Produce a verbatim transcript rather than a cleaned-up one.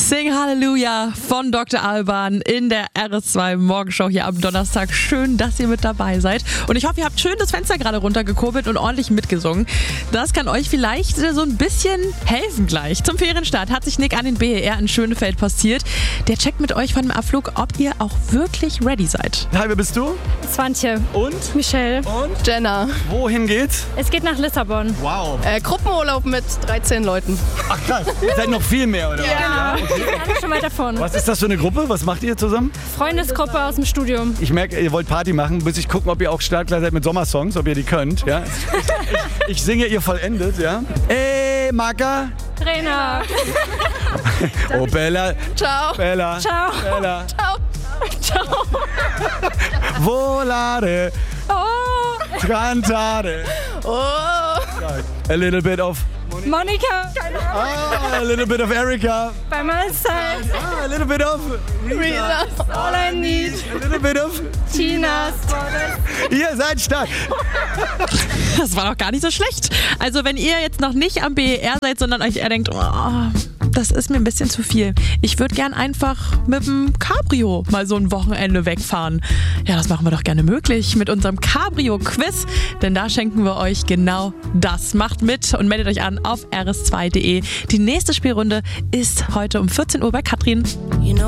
Sing Hallelujah von Doktor Alban in der R S zwei Morgenshow hier am Donnerstag. Schön, dass ihr mit dabei seid. Und ich hoffe, ihr habt schön das Fenster gerade runtergekurbelt und ordentlich mitgesungen. Das kann euch vielleicht so ein bisschen helfen gleich. Zum Ferienstart hat sich Nick an den B E R in Schönefeld postiert. Der checkt mit euch von dem Abflug, ob ihr auch wirklich ready seid. Hi, wer bist du? Swantje. Und? Michelle. Und? Jenna. Wohin geht's? Es geht nach Lissabon. Wow. Äh, Gruppenurlaub mit dreizehn Leuten. Ach krass, ihr seid noch viel mehr, oder? Ja, genau. Wir sind schon weit davon. Was ist das für eine Gruppe? Was macht ihr zusammen? Freundesgruppe aus dem Studium. Ich merke, ihr wollt Party machen, bis ich gucken, ob ihr auch startklar seid mit Sommersongs, ob ihr die könnt. Ja? Ich, ich singe, ihr vollendet, ja? Ey, Maka. Trainer. Oh, Bella. Ciao. Bella. Ciao. Bella. Ciao. Ciao. Volare. Oh. Cantare. Oh. A little bit of... Monika. Keine Ahnung. Ah, a little bit of Erika. Bei meiner Side. Ah, a little bit of... Rita. All I need. A little bit of... Tinas. Ihr seid stark. Das war doch gar nicht so schlecht. Also wenn ihr jetzt noch nicht am B E R seid, sondern euch eher denkt, oh, das ist mir ein bisschen zu viel. Ich würde gern einfach mit dem Cabrio mal so ein Wochenende wegfahren. Ja, das machen wir doch gerne möglich mit unserem Cabrio-Quiz, denn da schenken wir euch genau das. Macht mit und meldet euch an auf r s zwei punkt d e. Die nächste Spielrunde ist heute um vierzehn Uhr bei Katrin.